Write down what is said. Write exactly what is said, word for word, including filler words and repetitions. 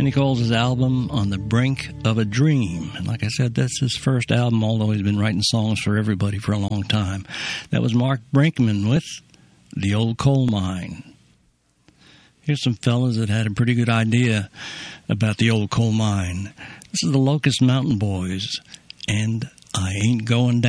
And he calls his album On the Brink of a Dream. And like I said, that's his first album, although he's been writing songs for everybody for a long time. That was Mark Brinkman with The Old Coal Mine. Here's some fellas that had a pretty good idea about the old coal mine. This is the Locust Mountain Boys, and I Ain't Going Down.